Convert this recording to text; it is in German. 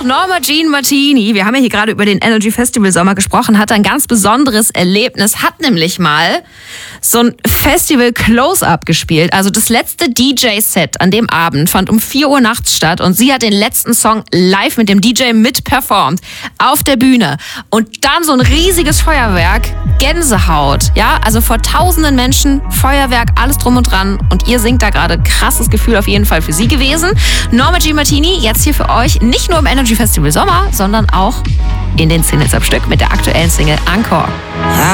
Norma Jean Martini, wir haben ja hier gerade über den Energy Festival Sommer gesprochen, hat ein ganz besonderes Erlebnis, hat nämlich mal so ein Festival Close-Up gespielt. Also das letzte DJ-Set an dem Abend fand um 4 Uhr nachts statt und sie hat den letzten Song live mit dem DJ mitperformt auf der Bühne. Und dann so ein riesiges Feuerwerk, Gänsehaut, ja, also vor tausenden Menschen, Feuerwerk, alles drum und dran. Und ihr singt da gerade, krasses Gefühl auf jeden Fall für sie gewesen. Norma Jean Martini, jetzt hier für euch, nicht nur im Energy Festival Sommer, sondern auch in den Singles am Stück mit der aktuellen Single Encore.